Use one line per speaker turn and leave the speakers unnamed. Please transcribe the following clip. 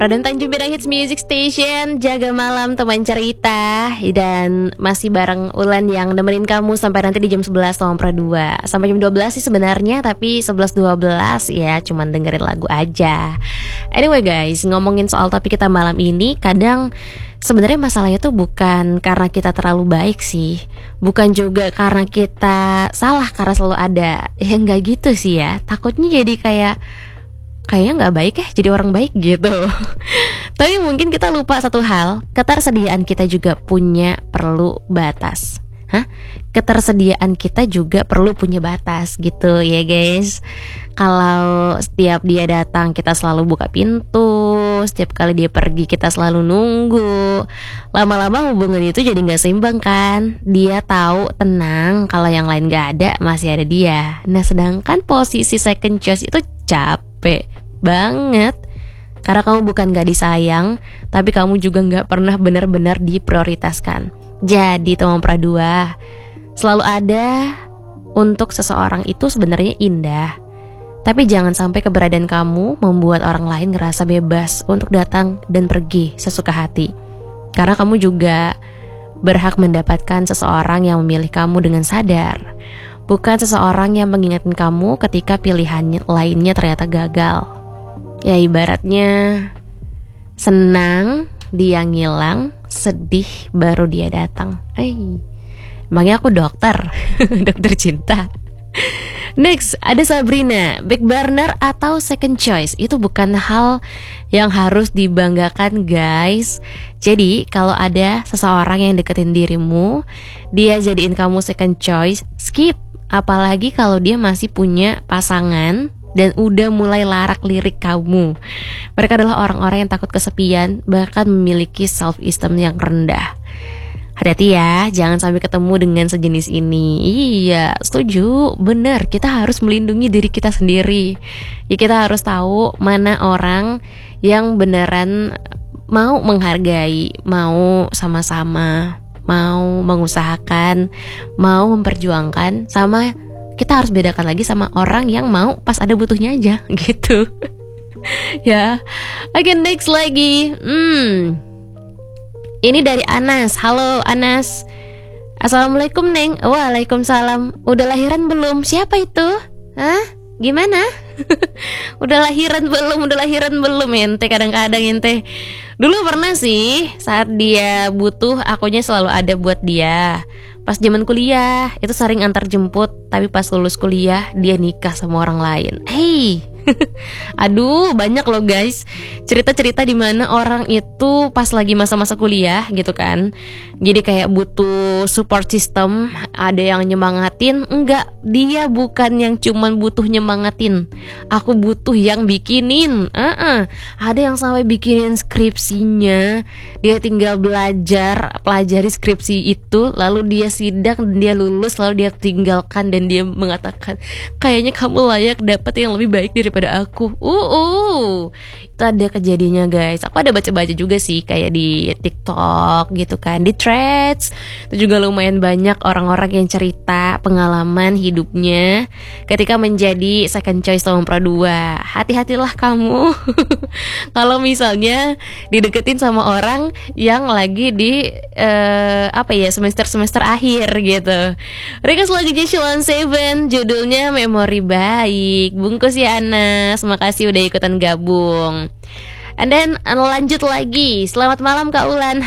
Raden Tanjung Bidang Hits Music Station, jaga malam teman cerita. Dan masih bareng Ulan yang nemenin kamu sampai nanti di jam 11 sama Pro 2. Sampai jam 12 sih sebenarnya, tapi 11.12 ya cuman dengerin lagu aja. Anyway guys, ngomongin soal topik kita malam ini, kadang sebenarnya masalahnya tuh bukan karena kita terlalu baik sih, bukan juga karena kita salah karena selalu ada. Ya nggak gitu sih ya. Takutnya jadi kayaknya nggak baik ya jadi orang baik gitu. Tapi mungkin kita lupa satu hal, ketersediaan kita juga perlu batas. Ketersediaan kita juga perlu punya batas gitu ya guys. Kalau setiap dia datang kita selalu buka pintu, setiap kali dia pergi kita selalu nunggu, lama-lama hubungan itu jadi gak seimbang kan. Dia tahu tenang kalau yang lain gak ada, masih ada dia. Nah sedangkan posisi second choice itu capek banget, karena kamu bukan gak disayang, tapi kamu juga gak pernah benar-benar diprioritaskan. Jadi teman Pradua, selalu ada untuk seseorang itu sebenarnya indah, tapi jangan sampai keberadaan kamu membuat orang lain ngerasa bebas untuk datang dan pergi sesuka hati. Karena kamu juga berhak mendapatkan seseorang yang memilih kamu dengan sadar, bukan seseorang yang mengingatkan kamu ketika pilihan lainnya ternyata gagal. Ya ibaratnya senang dia ngilang, sedih baru dia datang. Emangnya aku dokter? Dokter cinta. Next, ada Sabrina. Back burner atau second choice itu bukan hal yang harus dibanggakan guys. Jadi kalau ada seseorang yang deketin dirimu, dia jadiin kamu second choice, skip. Apalagi kalau dia masih punya pasangan dan udah mulai larak-lirik kamu. Mereka adalah orang-orang yang takut kesepian, bahkan memiliki self-esteem yang rendah. Hati-hati ya, jangan sampai ketemu dengan sejenis ini. Iya, setuju, bener, kita harus melindungi diri kita sendiri. Ya kita harus tahu mana orang yang beneran mau menghargai, mau sama-sama, mau mengusahakan, mau memperjuangkan, sama kita harus bedakan lagi sama orang yang mau pas ada butuhnya aja gitu. Ya, oke, next lagi. Ini dari Anas. Halo Anas. Assalamualaikum Neng. Waalaikumsalam. Udah lahiran belum? Siapa itu? Gimana? Udah lahiran belum ente? Kadang-kadang ente dulu pernah sih, saat dia butuh akunya selalu ada buat dia. Pas zaman kuliah itu sering antar jemput, tapi pas lulus kuliah dia nikah sama orang lain. Aduh, banyak loh guys cerita-cerita di mana orang itu pas lagi masa-masa kuliah gitu kan. Jadi kayak butuh support system, ada yang nyemangatin. Enggak, dia bukan yang cuman butuh nyemangatin, aku butuh yang bikinin. Ada yang sampai bikinin skripsinya, dia tinggal pelajari skripsi itu, lalu dia sidang dan dia lulus, lalu dia tinggalkan dan dia mengatakan kayaknya kamu layak dapat yang lebih baik daripada aku. Itu ada kejadiannya guys. Aku ada baca-baca juga sih, kayak di TikTok gitu kan, di threads itu juga lumayan banyak orang-orang yang cerita pengalaman hidupnya ketika menjadi second choice tahun Pro 2. Hati-hatilah kamu kalau misalnya dideketin sama orang yang lagi di semester akhir gitu. Request lagu Jessilon 7, judulnya Memori Baik. Bungkus ya Anas, makasih udah ikutan gabung. And then lanjut lagi. Selamat malam Kak Ulan.